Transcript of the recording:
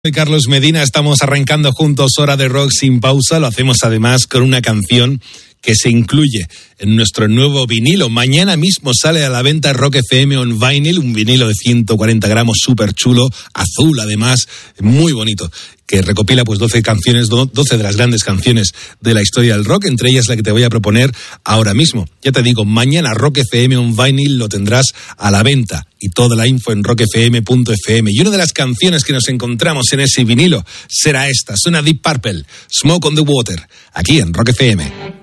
Soy Carlos Medina, estamos arrancando juntos Hora de Rock sin pausa. Lo hacemos además con una canción que se incluye en nuestro nuevo vinilo. Mañana mismo sale a la venta Rock FM on Vinyl, un vinilo de 140 gramos súper chulo, azul además, muy bonito, que recopila pues 12 canciones, 12 de las grandes canciones de la historia del rock, entre ellas la que te voy a proponer ahora mismo. Ya te digo, mañana Rock FM on Vinyl lo tendrás a la venta y toda la info en rockfm.fm. Y una de las canciones que nos encontramos en ese vinilo será esta, suena Deep Purple, Smoke on the Water, aquí en Rock FM.